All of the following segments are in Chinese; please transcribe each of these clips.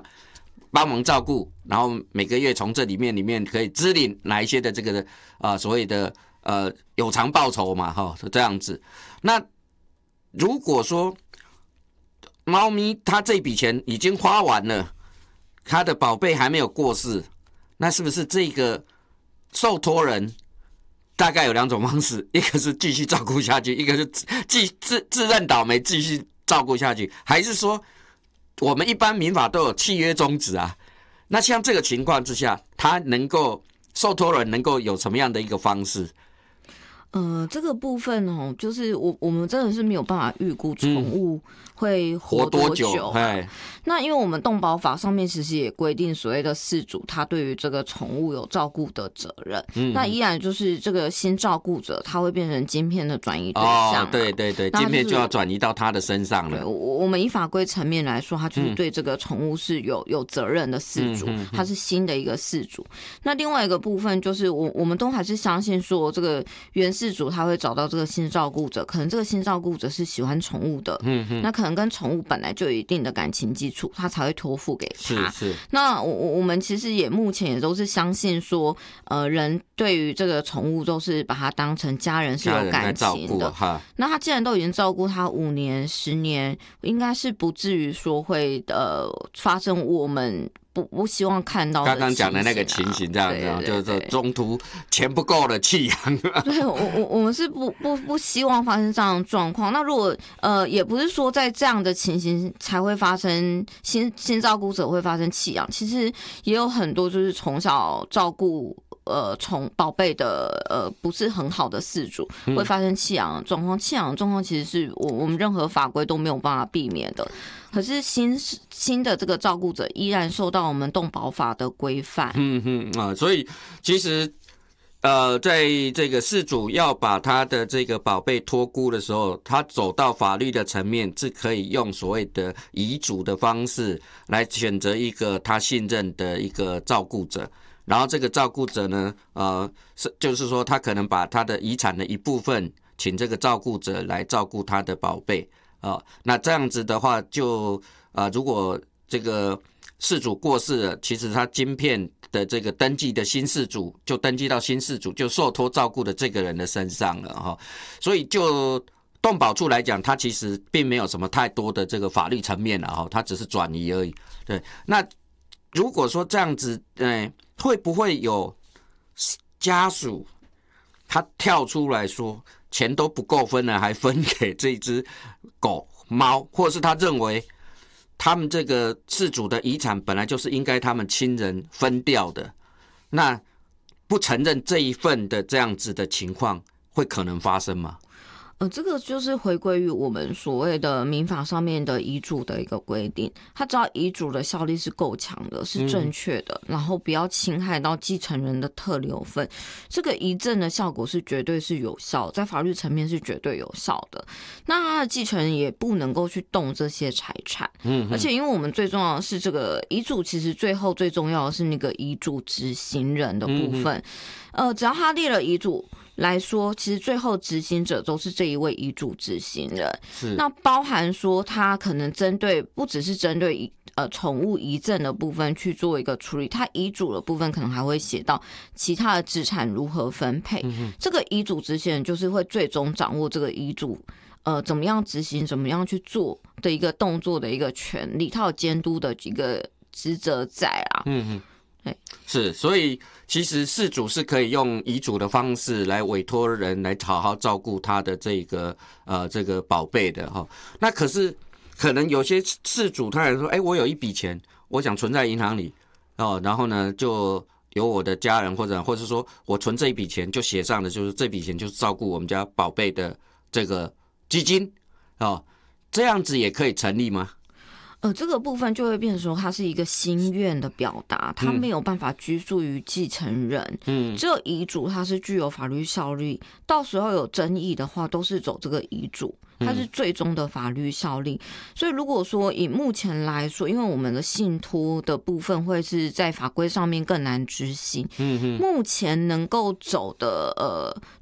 帮忙照顾，然后每个月从这里面可以支领哪一些的这个所谓的有偿报酬嘛，是这样子。那如果说猫咪它这笔钱已经花完了，它的宝贝还没有过世，那是不是这个受托人大概有2种方式，一个是继续照顾下去，一个是自认倒霉继续照顾下去，还是说我们一般民法都有契约终止啊？那像这个情况之下，他受托人能够有什么样的一个方式？ 这个部分就是我们真的是没有办法预估宠物会活多久。那因为我们动保法上面其实也规定，所谓的饲主他对于这个宠物有照顾的责任。那依然就是这个新照顾者，他会变成晶片的转移对象。 对，晶片就要转移到他的身上了。 我们以法规层面来说，他就是对这个宠物是有责任的饲主，他是新的一个饲主。那另外一个部分就是我们都还是相信说，这个原饲主他会找到这个新照顾者，可能这个新照顾者是喜欢宠物的，那可能跟宠物本来就有一定的感情基础，他才会托付给他。 是。那我们其实也目前也都是相信说，人对于这个宠物都是把它当成家人，是有感情的。那他既然都已经照顾他5年、10年，应该是不至于说会发生我们不希望看到的刚刚讲的那个情形，这样子，就是中途钱不够了弃养。 对，我们是不希望发生这样的状况。那如果也不是说在这样的情形才会发生新照顾者会发生弃养，其实也有很多就是从小照顾宝贝的不是很好的饲主会发生弃养的状况。弃养的状况其实是我们任何法规都没有办法避免的。可是新的这个照顾者依然受到我们动保法的规范。 所以其实在这个饲主要把他的这个宝贝托孤的时候，他走到法律的层面是可以用所谓的遗嘱的方式来选择一个他信任的一个照顾者。然后这个照顾者呢，就是说他可能把他的遗产的一部分请这个照顾者来照顾他的宝贝。那这样子的话就如果这个饲主过世了，其实他晶片的这个登记的新饲主就登记到新饲主就受托照顾的这个人的身上了。所以就动保处来讲，他其实并没有什么太多的这个法律层面了，他只是转移而已。对，那如果说这样子，会不会有家属他跳出来说钱都不够分了，还分给这只狗猫，或者是他认为他们这个饲主的遗产本来就是应该他们亲人分掉的，那不承认这一份的这样子的情况会可能发生吗？ 这个就是回归于我们所谓的民法上面的遗嘱的一个规定，它只要遗嘱的效力是够强的，是正确的，然后不要侵害到继承人的特留份，这个遗赠的效果是绝对是有效，在法律层面是绝对有效的。那他的继承人也不能够去动这些财产，而且因为我们最重要的是这个遗嘱，其实最后最重要的是那个遗嘱执行人的部分，只要他列了遗嘱来说，其实最后执行者都是这一位遗嘱执行人。那包含说他可能不只是针对宠物遗赠的部分去做一个处理，他遗嘱的部分可能还会写到其他的资产如何分配。这个遗嘱执行人就是会最终掌握这个遗嘱怎么样执行，怎么样去做的一个动作的一个权利，他有监督的一个职责在啊。 是，所以其实饲主是可以用遗嘱的方式来委托人来好好照顾他的这个宝贝的哈。那可是可能有些饲主他来说，我有一笔钱，我想存在银行里然后呢就由我的家人或者是说我存这一笔钱就写上的就是这笔钱就是照顾我们家宝贝的这个基金这样子也可以成立吗？ 这个部分就会变成说，它是一个心愿的表达，它没有办法拘束于继承人。只有遗嘱它是具有法律效力，到时候有争议的话，都是走这个遗嘱，它是最终的法律效力。所以如果说以目前来说，因为我们的信托的部分会是在法规上面更难执行，目前能够走的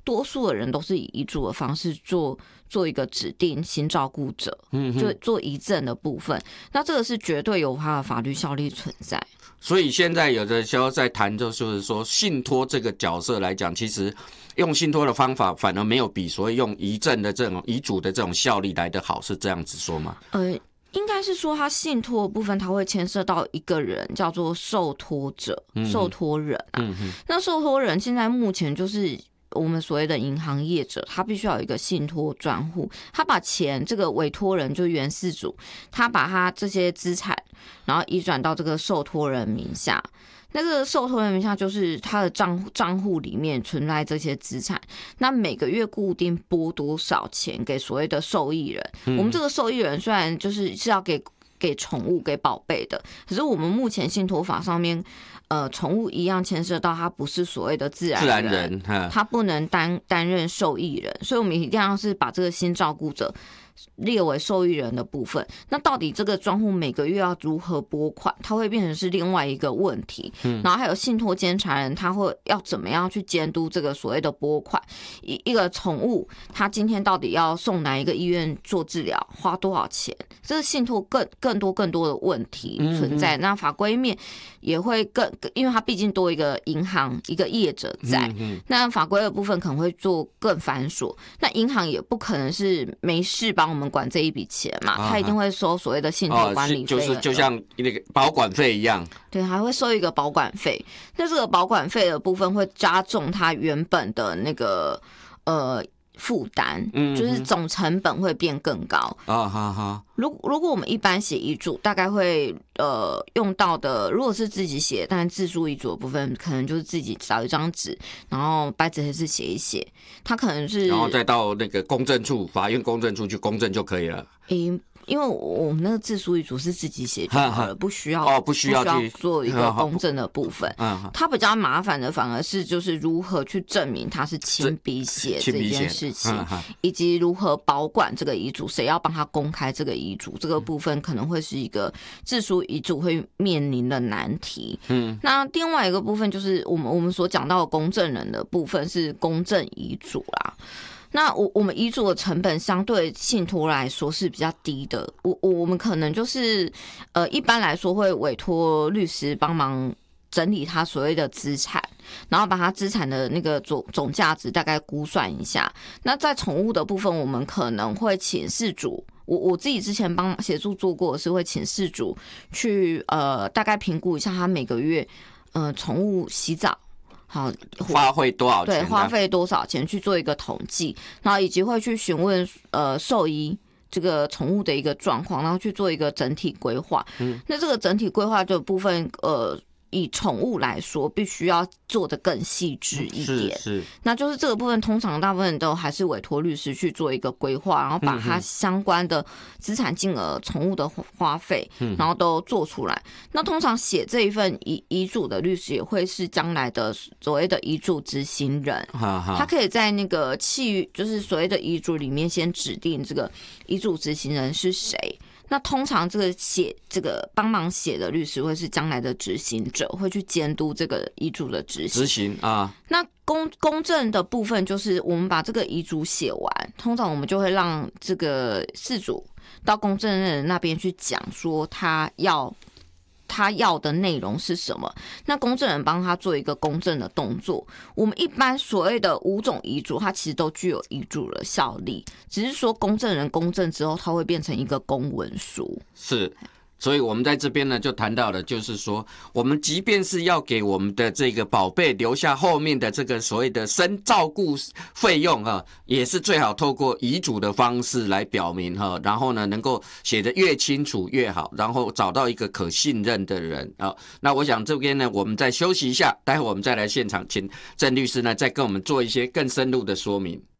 多数的人都是以遗嘱的方式做一个指定新照顾者，就做遗赠的部分。那这个是绝对有它的法律效力存在。 所以现在有的时候在谈，就是说信托这个角色来讲，其实用信托的方法反而没有比所谓用遗赠的这种遗嘱的这种效力来得好，是这样子说吗？ 应该是说，他信托的部分，他会牵涉到一个人叫做受托者、受托人啊。那受托人现在目前就是我们所谓的银行业者，他必须要有一个信托专户，他把钱这个委托人就原事主，他把他这些资产，然后移转到这个受托人名下。那个受托人名下就是他的账户里面存在这些资产，那每个月固定拨多少钱给所谓的受益人。我们这个受益人虽然是要给宠物给宝贝的，可是我们目前信托法上面，宠物一样牵涉到它不是所谓的自然人，它不能担任受益人，所以我们一定要是把这个新照顾者列为受益人的部分。那到底这个专户每个月要如何拨款，它会变成是另外一个问题。然后还有信托监察人，他会要怎么样去监督这个所谓的拨款？一个宠物，它今天到底要送哪一个医院做治疗，花多少钱？这个信托更多的问题存在。那法规面也会因为它毕竟多一个银行一个业者在，那法规的部分可能会做更繁琐。那银行也不可能是没事帮我们管这一笔钱嘛，他一定会收所谓的信托管理费， 就像那个保管费一样， 对，还会收一个保管费。那这个保管费的部分会加重他原本的那个负担，就是总成本会变更高。如果我们一般写遗嘱，大概会用到的，如果是自己写，但自书遗嘱的部分，可能就是自己找一张纸，然后白纸黑字写一写，他可能是， 然后再到那个公证处、法院公证处去公证就可以了。 因为我们那个自书遗嘱是自己写就好了，不需要去做一个公证的部分。它比较麻烦的反而是就是如何去证明它是亲笔写这件事情，以及如何保管这个遗嘱，谁要帮他公开这个遗嘱，这个部分可能会是一个自书遗嘱会面临的难题。那另外一个部分就是我们所讲到的公证人的部分是公证遗嘱啦。那我们遗嘱的成本相对信托来说是比较低的，我们可能就是一般来说会委托律师帮忙整理他所谓的资产，然后把他资产的那个总价值大概估算一下。那在宠物的部分，我们可能会请事主，我自己之前帮协助做过的是会请事主去大概评估一下他每个月宠物洗澡。好， 花费多少钱？ 对，花费多少钱去做一个统计，然后以及会去询问兽医这个宠物的一个状况，然后去做一个整体规划。那这个整体规划的部分，以宠物来说，必须要做得更细致一点。 是， 那就是这个部分，通常大部分都还是委托律师去做一个规划，然后把它相关的资产金额、宠物的花费，然后都做出来。那通常写这一份遗嘱的律师也会是将来的所谓的遗嘱执行人，他可以在那个就是所谓的遗嘱里面先指定这个遗嘱执行人是谁。那通常这个帮忙写的律师会是将来的执行者，会去监督这个遗嘱的执行啊。 那公证的部分就是我们把这个遗嘱写完，通常我们就会让这个事主到公证人那边去讲说他要的内容是什么，那公证人帮他做一个公证的动作。我们一般所谓的5种遗嘱，它其实都具有遗嘱的效力，只是说公证人公证之后，它会变成一个公文书。 是。所以我们在这边呢，就谈到了，就是说，我们即便是要给我们的这个宝贝留下后面的这个所谓的照顾费用哈，也是最好透过遗嘱的方式来表明哈，然后呢，能够写得越清楚越好，然后找到一个可信任的人啊。那我想这边呢，我们再休息一下，待会我们再来现场，请郑律师呢再跟我们做一些更深入的说明。